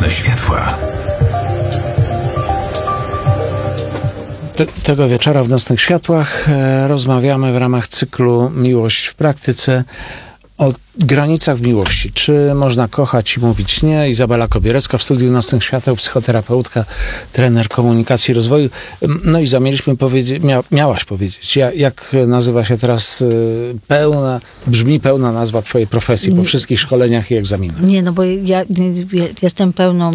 Nocne światła. Tego wieczora w Nocnych Światłach rozmawiamy w ramach cyklu Miłość w praktyce o granicach miłości. Czy można kochać i mówić nie? Izabela Kobierecka w studiu Nocnych Świateł, psychoterapeutka, trener komunikacji i rozwoju. No i miałaś powiedzieć, jak nazywa się teraz brzmi pełna nazwa twojej profesji po wszystkich szkoleniach i egzaminach. Nie, no bo ja jestem pełną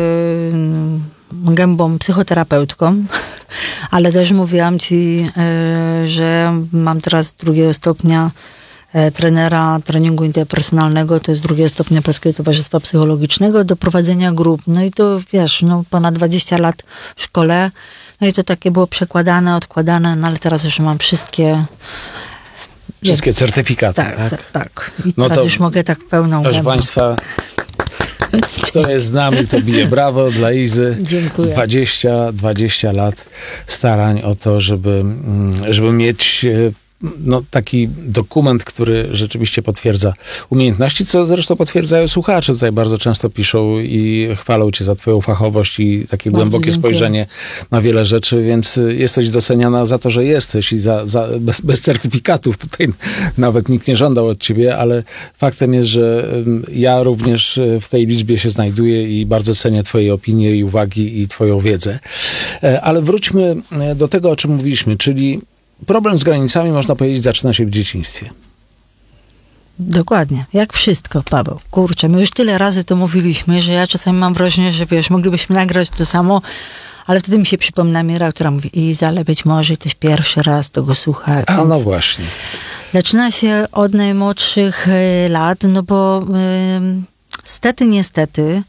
gębą psychoterapeutką, ale też mówiłam ci, że mam teraz 2 stopnia trenera treningu interpersonalnego, to jest 2 stopnia Polskiego Towarzystwa Psychologicznego do prowadzenia grup. No i to wiesz, ponad 20 lat w szkole, no i to takie było przekładane, odkładane, no ale teraz już mam wszystkie certyfikaty, tak. I teraz już mogę tak pełną proszę gębą. Państwa, kto jest z nami, to bije brawo dla Izy. Dziękuję. 20 lat starań o to, żeby mieć taki dokument, który rzeczywiście potwierdza umiejętności, co zresztą potwierdzają słuchacze. Tutaj bardzo często piszą i chwalą cię za twoją fachowość i takie bardzo głębokie dziękuję. spojrzenie na wiele rzeczy, więc jesteś doceniana za to, że jesteś i bez certyfikatów tutaj nawet nikt nie żądał od ciebie, ale faktem jest, że ja również w tej liczbie się znajduję i bardzo cenię twoje opinie i uwagi i twoją wiedzę. Ale wróćmy do tego, o czym mówiliśmy, czyli problem z granicami, można powiedzieć, zaczyna się w dzieciństwie. Dokładnie. Jak wszystko, Paweł. Kurczę, my już tyle razy to mówiliśmy, że ja czasami mam wrażenie, że wiesz, moglibyśmy nagrać to samo, ale wtedy mi się przypomina Mira, która mówi: Iza, ale być może ktoś pierwszy raz tego słucha. A no właśnie. Zaczyna się od najmłodszych lat, no bo niestety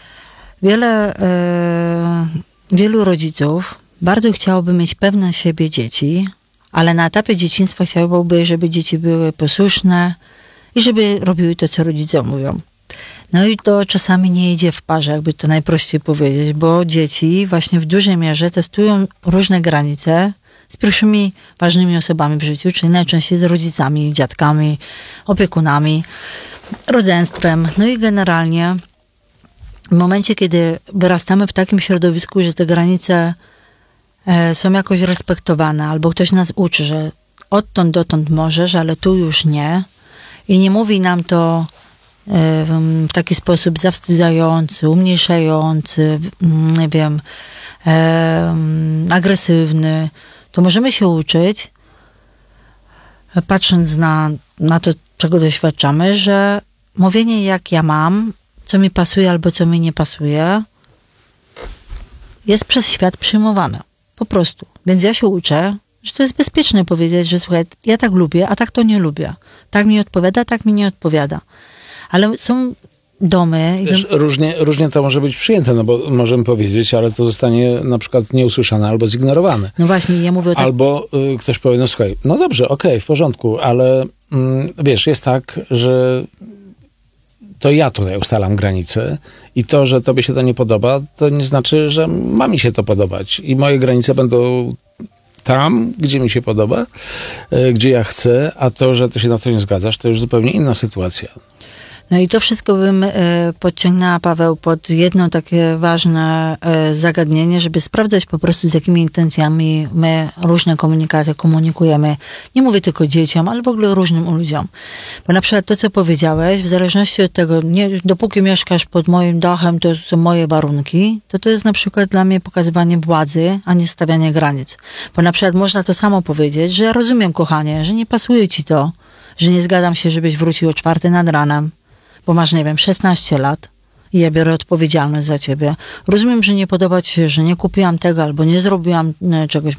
wielu rodziców bardzo chciałoby mieć pewne siebie dzieci, ale na etapie dzieciństwa chciałoby, żeby dzieci były posłuszne i żeby robiły to, co rodzice mówią. No i to czasami nie idzie w parze, jakby to najprościej powiedzieć, bo dzieci właśnie w dużej mierze testują różne granice z pierwszymi ważnymi osobami w życiu, czyli najczęściej z rodzicami, dziadkami, opiekunami, rodzeństwem. No i generalnie w momencie, kiedy wyrastamy w takim środowisku, że te granice są jakoś respektowane, albo ktoś nas uczy, że odtąd dotąd możesz, ale tu już nie. I nie mówi nam to w taki sposób zawstydzający, umniejszający, nie wiem, agresywny. To możemy się uczyć, patrząc na to, czego doświadczamy, że mówienie jak ja mam, co mi pasuje albo co mi nie pasuje, jest przez świat przyjmowane. Po prostu. Więc ja się uczę, że to jest bezpieczne powiedzieć, że słuchaj, ja tak lubię, a tak to nie lubię. Tak mi odpowiada, tak mi nie odpowiada. Ale są domy... Wiesz, różnie to może być przyjęte, no bo możemy powiedzieć, ale to zostanie na przykład nieusłyszane albo zignorowane. No właśnie, ja mówię o tak... Albo ktoś powie, no słuchaj, no dobrze, okej, w porządku, ale wiesz, jest tak, że to ja tutaj ustalam granice i to, że tobie się to nie podoba, to nie znaczy, że ma mi się to podobać. I moje granice będą tam, gdzie mi się podoba, gdzie ja chcę, a to, że ty się na to nie zgadzasz, to już zupełnie inna sytuacja. No i to wszystko bym podciągnęła, Paweł, pod jedno takie ważne zagadnienie, żeby sprawdzać po prostu, z jakimi intencjami my różne komunikaty komunikujemy. Nie mówię tylko dzieciom, ale w ogóle różnym ludziom. Bo na przykład to, co powiedziałeś, w zależności od tego, dopóki mieszkasz pod moim dachem, to są moje warunki, to jest na przykład dla mnie pokazywanie władzy, a nie stawianie granic. Bo na przykład można to samo powiedzieć, że ja rozumiem, kochanie, że nie pasuje ci to, że nie zgadzam się, żebyś wrócił o 4 nad ranem, bo masz, nie wiem, 16 lat i ja biorę odpowiedzialność za ciebie. Rozumiem, że nie podoba ci się, że nie kupiłam tego albo nie zrobiłam czegoś.